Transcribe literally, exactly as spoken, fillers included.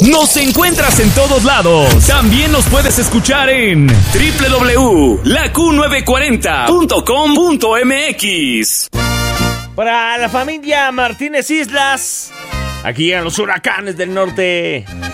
Nos encuentras en todos lados. También nos puedes escuchar en doble u doble u doble u punto la Q novecientos cuarenta punto com punto m x. Para la familia Martínez Islas, aquí llegan los huracanes del norte.